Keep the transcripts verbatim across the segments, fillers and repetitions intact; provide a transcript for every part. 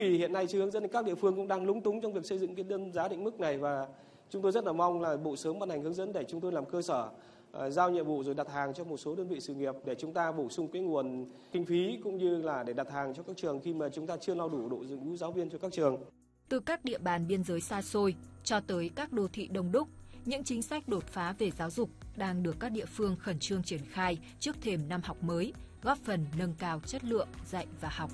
Thì hiện nay chưa hướng dẫn, các địa phương cũng đang lúng túng trong việc xây dựng cái đơn giá định mức này, và chúng tôi rất là mong là Bộ sớm ban hành hướng dẫn để chúng tôi làm cơ sở, uh, giao nhiệm vụ rồi đặt hàng cho một số đơn vị sự nghiệp để chúng ta bổ sung cái nguồn kinh phí cũng như là để đặt hàng cho các trường khi mà chúng ta chưa lo đủ đội ngũ giáo viên cho các trường. Từ các địa bàn biên giới xa xôi cho tới các đô thị đông đúc, những chính sách đột phá về giáo dục đang được các địa phương khẩn trương triển khai trước thềm năm học mới, góp phần nâng cao chất lượng dạy và học.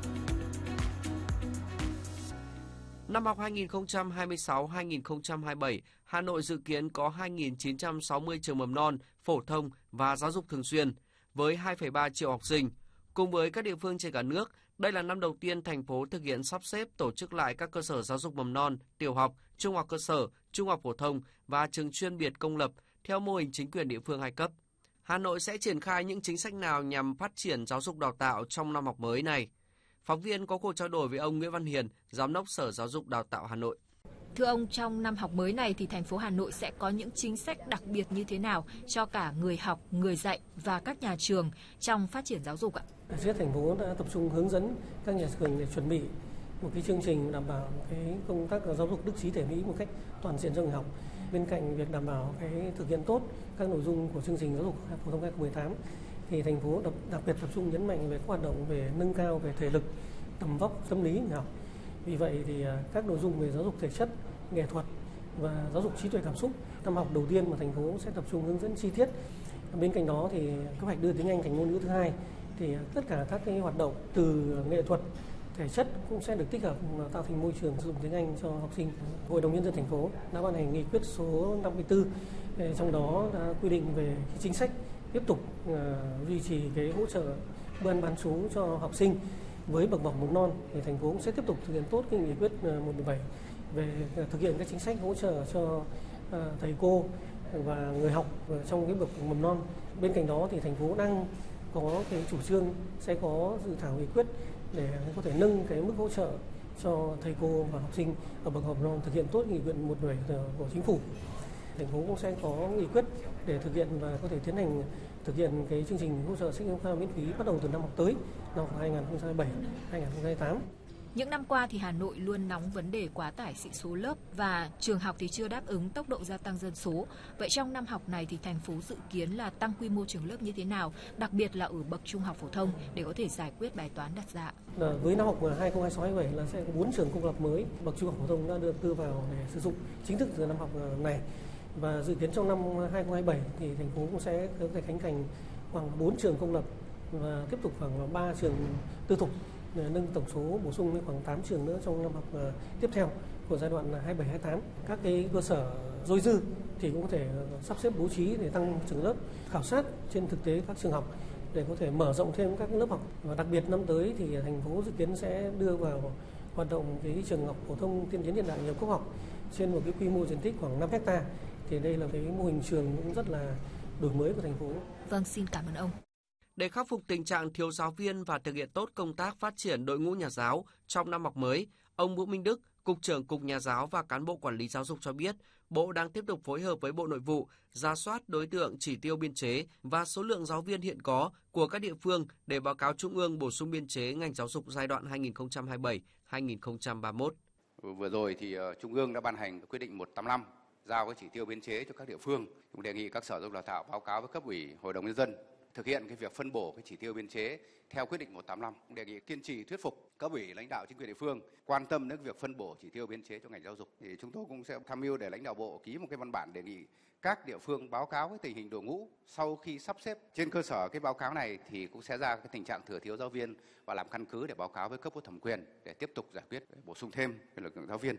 Năm học hai nghìn không trăm hai mươi sáu hai nghìn không trăm hai mươi bảy, Hà Nội dự kiến có hai nghìn chín trăm sáu mươi trường mầm non, phổ thông và giáo dục thường xuyên, với hai phẩy ba triệu học sinh. Cùng với các địa phương trên cả nước, đây là năm đầu tiên thành phố thực hiện sắp xếp tổ chức lại các cơ sở giáo dục mầm non, tiểu học, trung học cơ sở, trung học phổ thông và trường chuyên biệt công lập theo mô hình chính quyền địa phương hai cấp. Hà Nội sẽ triển khai những chính sách nào nhằm phát triển giáo dục đào tạo trong năm học mới này? Phóng viên có cuộc trao đổi với ông Nguyễn Văn Hiền, Giám đốc Sở Giáo dục Đào tạo Hà Nội. Thưa ông, trong năm học mới này thì thành phố Hà Nội sẽ có những chính sách đặc biệt như thế nào cho cả người học, người dạy và các nhà trường trong phát triển giáo dục ạ? Trước thành phố đã tập trung hướng dẫn các nhà trường để chuẩn bị một cái chương trình đảm bảo cái công tác giáo dục đức trí thể mỹ một cách toàn diện cho người học. Bên cạnh việc đảm bảo cái thực hiện tốt các nội dung của chương trình giáo dục phổ thông hai nghìn không trăm mười tám, thì thành phố đặc, đặc biệt tập trung nhấn mạnh về các hoạt động về nâng cao về thể lực, tầm vóc, tâm lý người học. Vì vậy thì các nội dung về giáo dục thể chất, nghệ thuật và giáo dục trí tuệ cảm xúc năm học đầu tiên mà thành phố sẽ tập trung hướng dẫn chi tiết. Bên cạnh đó thì kế hoạch đưa tiếng Anh thành ngôn ngữ thứ hai, thì tất cả các cái hoạt động từ nghệ thuật, thể chất cũng sẽ được tích hợp tạo thành môi trường sử dụng tiếng Anh cho học sinh. Hội đồng Nhân dân thành phố đã ban hành nghị quyết số năm mươi tư, trong đó đã quy định về chính sách tiếp tục uh, duy trì cái hỗ trợ bữa ăn bán trú cho học sinh với bậc học mầm non. Thì thành phố cũng sẽ tiếp tục thực hiện tốt cái nghị quyết một mười bảy về thực hiện các chính sách hỗ trợ cho uh, thầy cô và người học trong cái bậc mầm non. Bên cạnh đó thì thành phố đang có cái chủ trương sẽ có dự thảo nghị quyết để có thể nâng cái mức hỗ trợ cho thầy cô và học sinh ở bậc học mầm non thực hiện tốt nghị quyết một mười bảy của chính phủ. Thành phố cũng sẽ có nghị quyết để thực hiện và có thể tiến hành thực hiện cái chương trình hỗ trợ sách giáo khoa miễn phí bắt đầu từ năm học tới, năm học hai nghìn không trăm hai mươi bảy hai nghìn không trăm hai mươi tám. Những năm qua thì Hà Nội luôn nóng vấn đề quá tải sĩ số lớp và trường học thì chưa đáp ứng tốc độ gia tăng dân số. Vậy trong năm học này thì thành phố dự kiến là tăng quy mô trường lớp như thế nào, đặc biệt là ở bậc trung học phổ thông để có thể giải quyết bài toán đặt ra? Với năm học hai nghìn không trăm hai mươi sáu hai nghìn không trăm hai mươi bảy là sẽ có bốn trường công lập mới bậc trung học phổ thông đã được đưa vào để sử dụng chính thức từ năm học này. Và dự kiến trong năm hai nghìn không trăm hai mươi bảy thì thành phố cũng sẽ có thể khánh thành khoảng bốn trường công lập và tiếp tục khoảng ba trường tư thục, để nâng tổng số bổ sung lên khoảng tám trường nữa trong năm học tiếp theo của giai đoạn hai mươi bảy hai mươi tám. Các cái cơ sở dôi dư thì cũng có thể sắp xếp bố trí để tăng trường lớp, khảo sát trên thực tế các trường học để có thể mở rộng thêm các lớp học. Và đặc biệt năm tới thì thành phố dự kiến sẽ đưa vào hoạt động cái trường học phổ thông tiên tiến hiện đại nhiều cấp học trên một cái quy mô diện tích khoảng năm héc ta. Thì đây là cái mô hình trường cũng rất là đổi mới của thành phố. Vâng, xin cảm ơn ông. Để khắc phục tình trạng thiếu giáo viên và thực hiện tốt công tác phát triển đội ngũ nhà giáo trong năm học mới, ông Vũ Minh Đức, Cục trưởng Cục Nhà giáo và Cán bộ Quản lý Giáo dục cho biết, Bộ đang tiếp tục phối hợp với Bộ Nội vụ, rà soát đối tượng chỉ tiêu biên chế và số lượng giáo viên hiện có của các địa phương để báo cáo Trung ương bổ sung biên chế ngành giáo dục giai đoạn hai nghìn không trăm hai mươi bảy đến hai nghìn không trăm ba mươi mốt. Vừa rồi thì Trung ương đã ban hành quyết định một trăm tám mươi lăm giao cái chỉ tiêu biên chế cho các địa phương. Cũng đề nghị các sở giáo dục đào tạo báo cáo với cấp ủy, Hội đồng Nhân dân thực hiện cái việc phân bổ cái chỉ tiêu biên chế theo quyết định một trăm tám mươi lăm. Cũng đề nghị kiên trì thuyết phục cấp ủy, lãnh đạo chính quyền địa phương quan tâm đến việc phân bổ chỉ tiêu biên chế cho ngành giáo dục. Thì chúng tôi cũng sẽ tham mưu để lãnh đạo Bộ ký một cái văn bản đề nghị các địa phương báo cáo cái tình hình đội ngũ sau khi sắp xếp. Trên cơ sở cái báo cáo này thì cũng sẽ ra cái tình trạng thừa thiếu giáo viên và làm căn cứ để báo cáo với cấp có thẩm quyền để tiếp tục giải quyết, để bổ sung thêm cái lực lượng giáo viên.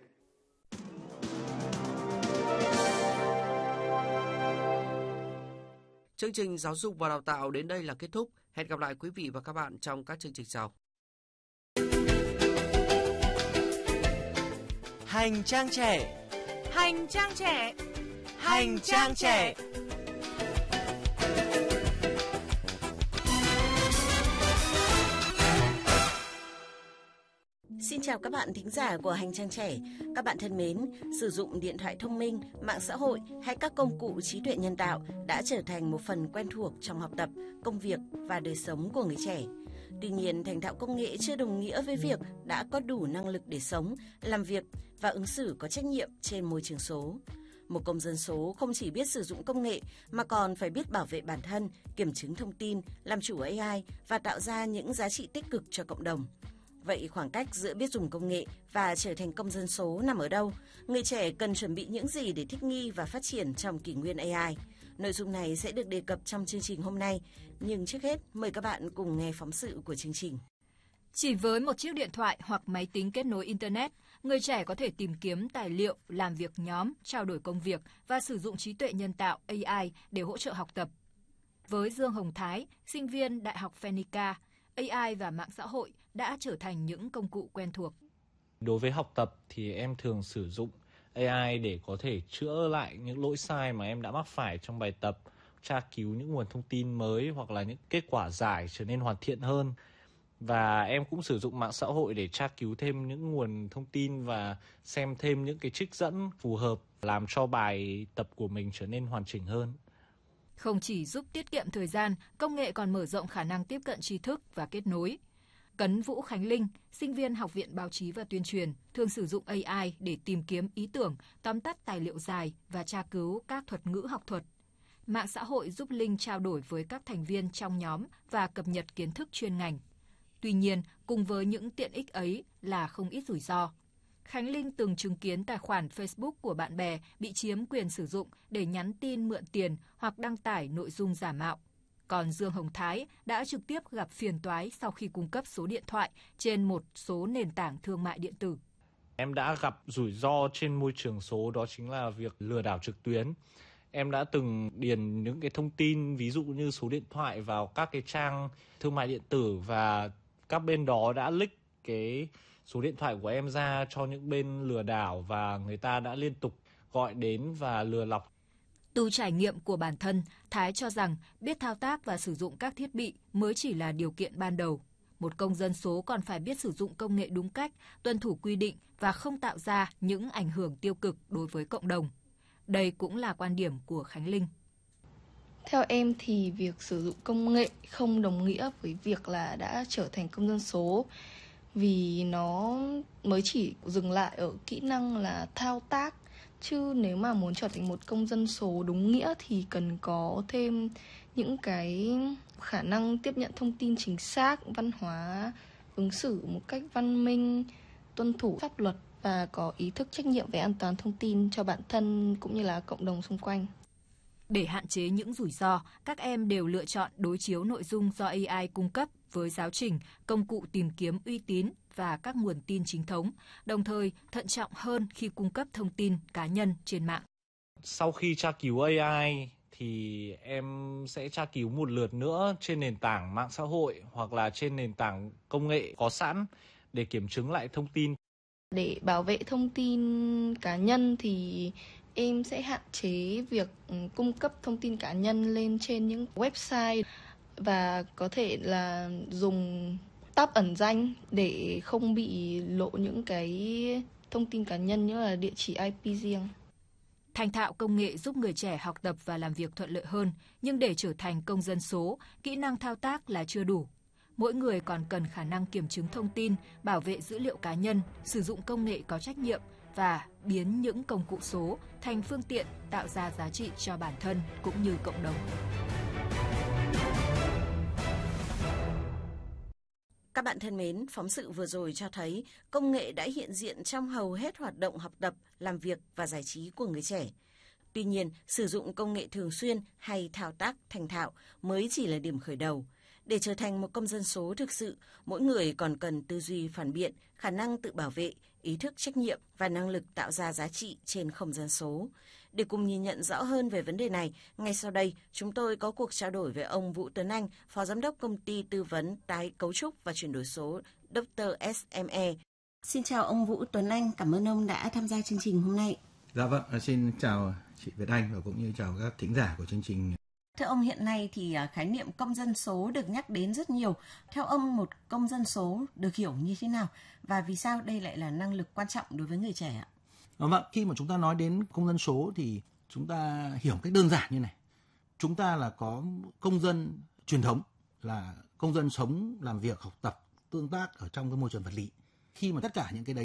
Chương trình Giáo dục và Đào tạo đến đây là kết thúc. Hẹn gặp lại quý vị và các bạn trong các chương trình sau. Hành trang trẻ. Hành trang trẻ. Hành trang trẻ. Xin chào các bạn thính giả của Hành trang trẻ. Các bạn thân mến, sử dụng điện thoại thông minh, mạng xã hội hay các công cụ trí tuệ nhân tạo đã trở thành một phần quen thuộc trong học tập, công việc và đời sống của người trẻ. Tuy nhiên, thành thạo công nghệ chưa đồng nghĩa với việc đã có đủ năng lực để sống, làm việc và ứng xử có trách nhiệm trên môi trường số. Một công dân số không chỉ biết sử dụng công nghệ mà còn phải biết bảo vệ bản thân, kiểm chứng thông tin, làm chủ a i và tạo ra những giá trị tích cực cho cộng đồng. Vậy khoảng cách giữa biết dùng công nghệ và trở thành công dân số nằm ở đâu? Người trẻ cần chuẩn bị những gì để thích nghi và phát triển trong kỷ nguyên a i? Nội dung này sẽ được đề cập trong chương trình hôm nay. Nhưng trước hết, mời các bạn cùng nghe phóng sự của chương trình. Chỉ với một chiếc điện thoại hoặc máy tính kết nối Internet, người trẻ có thể tìm kiếm tài liệu, làm việc nhóm, trao đổi công việc và sử dụng trí tuệ nhân tạo a i để hỗ trợ học tập. Với Dương Hồng Thái, sinh viên Đại học Phenica, a i và mạng xã hội đã trở thành những công cụ quen thuộc. Đối với học tập thì em thường sử dụng a i để có thể chữa lại những lỗi sai mà em đã mắc phải trong bài tập, tra cứu những nguồn thông tin mới hoặc là những kết quả giải trở nên hoàn thiện hơn. Và em cũng sử dụng mạng xã hội để tra cứu thêm những nguồn thông tin và xem thêm những cái trích dẫn phù hợp làm cho bài tập của mình trở nên hoàn chỉnh hơn. Không chỉ giúp tiết kiệm thời gian, công nghệ còn mở rộng khả năng tiếp cận tri thức và kết nối. Cấn Vũ Khánh Linh, sinh viên Học viện Báo chí và Tuyên truyền, thường sử dụng a i để tìm kiếm ý tưởng, tóm tắt tài liệu dài và tra cứu các thuật ngữ học thuật. Mạng xã hội giúp Linh trao đổi với các thành viên trong nhóm và cập nhật kiến thức chuyên ngành. Tuy nhiên, cùng với những tiện ích ấy là không ít rủi ro. Khánh Linh từng chứng kiến tài khoản Facebook của bạn bè bị chiếm quyền sử dụng để nhắn tin mượn tiền hoặc đăng tải nội dung giả mạo. Còn Dương Hồng Thái đã trực tiếp gặp phiền toái sau khi cung cấp số điện thoại trên một số nền tảng thương mại điện tử. Em đã gặp rủi ro trên môi trường số, đó chính là việc lừa đảo trực tuyến. Em đã từng điền những cái thông tin ví dụ như số điện thoại vào các cái trang thương mại điện tử và các bên đó đã leak cái số điện thoại của em ra cho những bên lừa đảo và người ta đã liên tục gọi đến và lừa lọc. Từ trải nghiệm của bản thân, Thái cho rằng biết thao tác và sử dụng các thiết bị mới chỉ là điều kiện ban đầu. Một công dân số còn phải biết sử dụng công nghệ đúng cách, tuân thủ quy định và không tạo ra những ảnh hưởng tiêu cực đối với cộng đồng. Đây cũng là quan điểm của Khánh Linh. Theo em thì việc sử dụng công nghệ không đồng nghĩa với việc là đã trở thành công dân số, vì nó mới chỉ dừng lại ở kỹ năng là thao tác. Chứ nếu mà muốn trở thành một công dân số đúng nghĩa thì cần có thêm những cái khả năng tiếp nhận thông tin chính xác, văn hóa, ứng xử một cách văn minh, tuân thủ pháp luật và có ý thức trách nhiệm về an toàn thông tin cho bản thân cũng như là cộng đồng xung quanh. Để hạn chế những rủi ro, các em đều lựa chọn đối chiếu nội dung do a i cung cấp với giáo trình, công cụ tìm kiếm uy tín và các nguồn tin chính thống, đồng thời thận trọng hơn khi cung cấp thông tin cá nhân trên mạng. Sau khi tra cứu a i thì em sẽ tra cứu một lượt nữa trên nền tảng mạng xã hội hoặc là trên nền tảng công nghệ có sẵn để kiểm chứng lại thông tin. Để bảo vệ thông tin cá nhân thì em sẽ hạn chế việc cung cấp thông tin cá nhân lên trên những website và có thể là dùng tab ẩn danh để không bị lộ những cái thông tin cá nhân như là địa chỉ i pê riêng. Thành thạo công nghệ giúp người trẻ học tập và làm việc thuận lợi hơn, nhưng để trở thành công dân số, kỹ năng thao tác là chưa đủ. Mỗi người còn cần khả năng kiểm chứng thông tin, bảo vệ dữ liệu cá nhân, sử dụng công nghệ có trách nhiệm và biến những công cụ số thành phương tiện tạo ra giá trị cho bản thân cũng như cộng đồng. Các bạn thân mến, phóng sự vừa rồi cho thấy công nghệ đã hiện diện trong hầu hết hoạt động học tập, làm việc và giải trí của người trẻ. Tuy nhiên, sử dụng công nghệ thường xuyên hay thao tác thành thạo mới chỉ là điểm khởi đầu. Để trở thành một công dân số thực sự, mỗi người còn cần tư duy phản biện, khả năng tự bảo vệ, ý thức trách nhiệm và năng lực tạo ra giá trị trên không gian số. Để cùng nhìn nhận rõ hơn về vấn đề này, ngay sau đây chúng tôi có cuộc trao đổi với ông Vũ Tuấn Anh, Phó Giám đốc Công ty Tư vấn Tái cấu trúc và Chuyển đổi số Doctor ét em e. Xin chào ông Vũ Tuấn Anh, cảm ơn ông đã tham gia chương trình hôm nay. Dạ vâng, xin chào chị Việt Anh và cũng như chào các thính giả của chương trình. Thưa ông, hiện nay thì khái niệm công dân số được nhắc đến rất nhiều. Theo ông, một công dân số được hiểu như thế nào và vì sao đây lại là năng lực quan trọng đối với người trẻ ạ? Vâng, khi mà chúng ta nói đến công dân số thì chúng ta hiểu cách đơn giản như này. Chúng ta là có công dân truyền thống là công dân sống, làm việc, học tập, tương tác ở trong cái môi trường vật lý. Khi mà tất cả những cái đấy